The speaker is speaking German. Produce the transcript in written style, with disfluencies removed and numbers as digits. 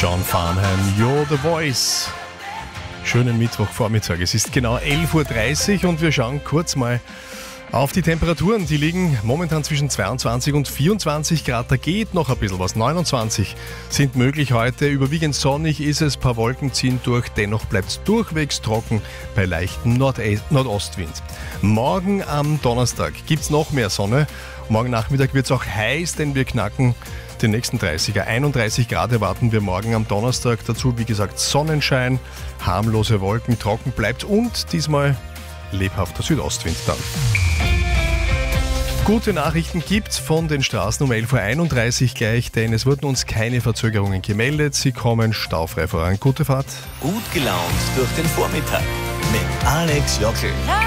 John Farnham, You're the Voice. Schönen Mittwochvormittag. Es ist genau 11.30 Uhr und wir schauen kurz mal auf die Temperaturen. Die liegen momentan zwischen 22 und 24 Grad. Da geht noch ein bisschen was. 29 sind möglich heute. Überwiegend sonnig ist es. Ein paar Wolken ziehen durch. Dennoch bleibt es durchwegs trocken bei leichtem Nordostwind. Morgen am Donnerstag gibt es noch mehr Sonne. Morgen Nachmittag wird es auch heiß, denn wir knacken den nächsten 30er. 31 Grad erwarten wir morgen am Donnerstag. Dazu, wie gesagt, Sonnenschein, harmlose Wolken, trocken bleibt und diesmal lebhafter Südostwind dann. Gute Nachrichten gibt's von den Straßen um 11.31 Uhr gleich, denn es wurden uns keine Verzögerungen gemeldet. Sie kommen staufrei voran. Gute Fahrt. Gut gelaunt durch den Vormittag mit Alex Jockl.